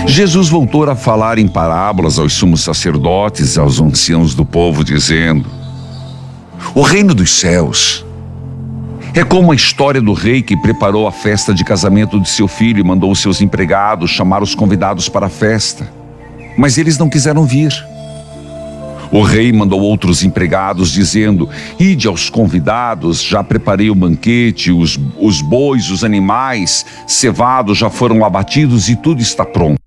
Jesus voltou a falar em parábolas aos sumos sacerdotes e aos anciãos do povo, dizendo: o reino dos céus é como a história do rei que preparou a festa de casamento de seu filho e mandou os seus empregados chamar os convidados para a festa. Mas eles não quiseram vir. O rei mandou outros empregados, dizendo: ide aos convidados, já preparei o banquete, os bois, os animais cevados já foram abatidos e tudo está pronto.